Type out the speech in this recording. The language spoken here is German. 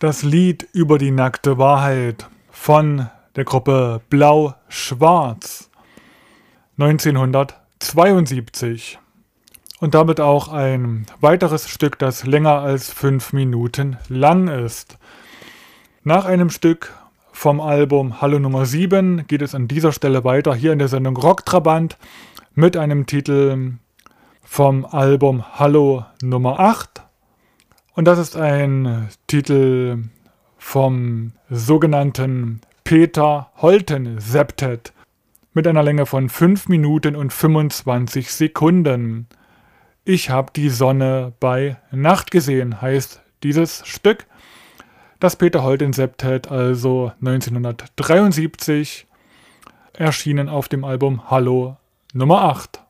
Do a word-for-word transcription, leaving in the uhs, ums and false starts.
Das Lied über die nackte Wahrheit von der Gruppe Blau-Schwarz neunzehnhundertzweiundsiebzig. Und damit auch ein weiteres Stück, das länger als fünf Minuten lang ist. Nach einem Stück vom Album Hallo Nummer sieben geht es an dieser Stelle weiter, hier in der Sendung Rocktrabant, mit einem Titel vom Album Hallo Nummer acht. Und das ist ein Titel vom sogenannten Peter Holten Septet mit einer Länge von fünf Minuten und fünfundzwanzig Sekunden. Ich hab die Sonne bei Nacht gesehen, heißt dieses Stück. Das Peter Holten Septet, also neunzehnhundertdreiundsiebzig, erschienen auf dem Album Hallo Nummer acht.